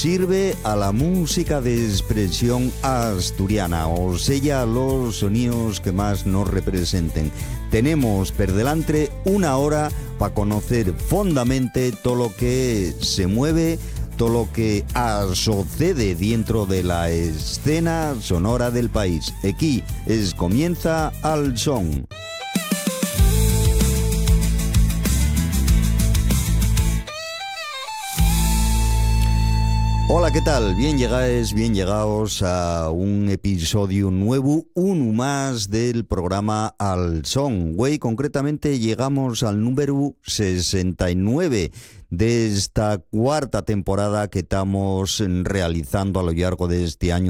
sirve a la música de expresión asturiana, o sea, los sonidos que más nos representen. Tenemos per delante una hora para conocer fondamente todo lo que se mueve, todo lo que sucede dentro de la escena sonora del país. Aquí comienza Al Son. Hola, ¿qué tal? Bien llegados a un episodio nuevo, uno más del programa Al Son. Güey, concretamente llegamos al número 69 de esta cuarta temporada que estamos realizando a lo largo de este año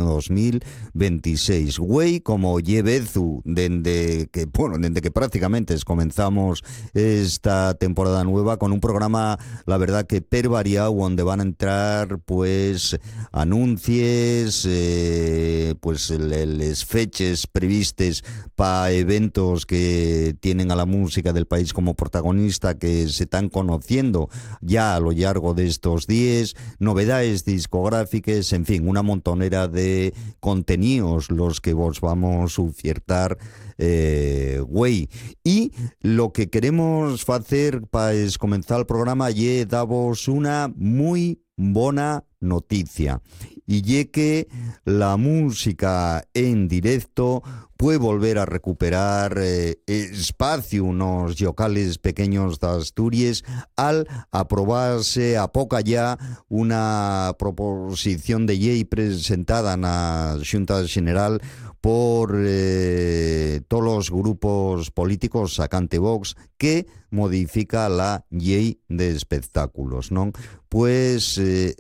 2026. Güey, como llevezu, desde que prácticamente comenzamos esta temporada nueva con un programa, la verdad que per variado, donde van a entrar pues anuncies, pues les fechas previstes para eventos que tienen a la música del país como protagonista, que se están conociendo ya a lo largo de estos días, novedades discográficas, en fin, una montonera de contenidos los que vos vamos a ofertar, güey. Y lo que queremos hacer para comenzar el programa es daros una muy buena noticia, y es que la música en directo puede volver a recuperar espacio unos locales pequeños de Asturias al aprobarse a poca ya una proposición de ley presentada en la Xunta General por todos los grupos políticos sacante Vox, que modifica la ley de espectáculos, ¿no? Pues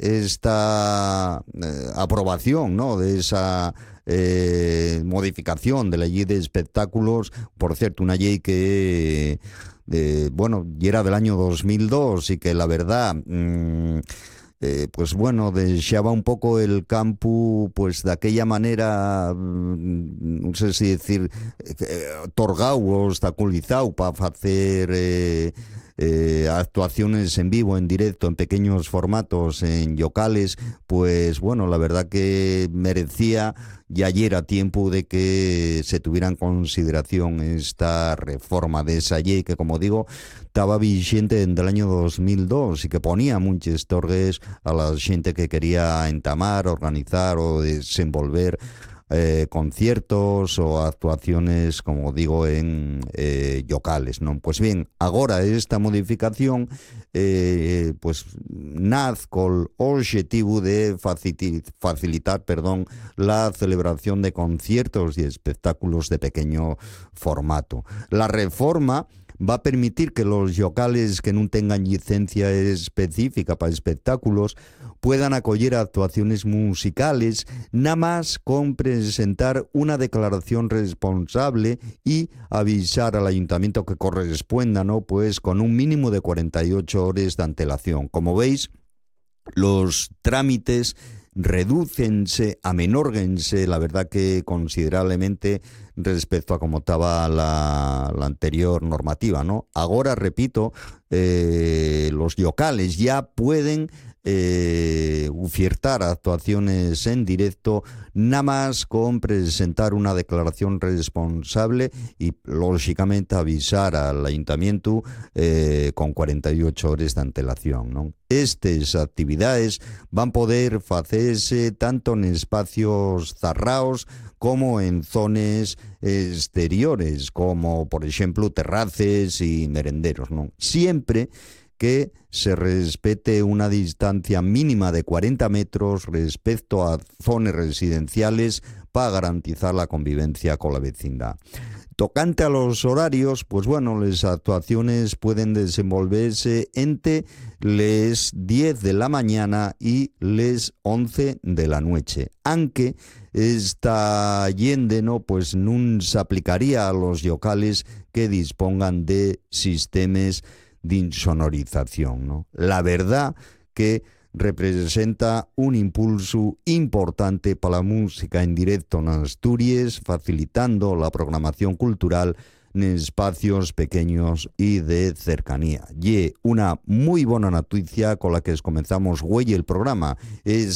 esta aprobación, ¿no?, de esa modificación de la ley de espectáculos, por cierto, una ley que ya era del año 2002 y que la verdad pues bueno, deixaba un poco el campo pues de aquella manera, no sé si decir, torgau o obstaculizado para hacer actuaciones en vivo, en directo, en pequeños formatos, en locales. Pues bueno, la verdad que merecía ya ayer a tiempo de que se tuviera en consideración esta reforma de esa ley que, como digo, estaba vigente en el año 2002 y que ponía muchos torgues a la gente que quería entamar, organizar o desenvolver conciertos o actuaciones, como digo, en locales, ¿no? Pues bien, ahora esta modificación pues nace con el objetivo de facilitar la celebración de conciertos y espectáculos de pequeño formato. La reforma va a permitir que los locales que no tengan licencia específica para espectáculos puedan acoger actuaciones musicales nada más con presentar una declaración responsable y avisar al ayuntamiento que corresponda, ¿no?, pues con un mínimo de 48 horas de antelación. Como veis, los trámites redúcense, amenórguense, la verdad que considerablemente respecto a cómo estaba la anterior normativa, ¿no? Ahora, repito, los locales ya pueden ofertar actuaciones en directo nada más con presentar una declaración responsable y lógicamente avisar al ayuntamiento con 48 horas de antelación, ¿no? Estas actividades van a poder hacerse tanto en espacios cerrados como en zonas exteriores, como por ejemplo terrazas y merenderos, ¿no? Siempre que se respete una distancia mínima de 40 metros respecto a zonas residenciales para garantizar la convivencia con la vecindad. Tocante a los horarios, pues bueno, las actuaciones pueden desenvolverse entre les 10 de la mañana y les 11 de la noche, aunque esta yende, ¿no?, pues no se aplicaría a los locales que dispongan de sistemas de insonorización, ¿no? La verdad que representa un impulso importante para la música en directo en Asturias, facilitando la programación cultural en espacios pequeños y de cercanía. Y una muy buena noticia con la que comenzamos hoy el programa es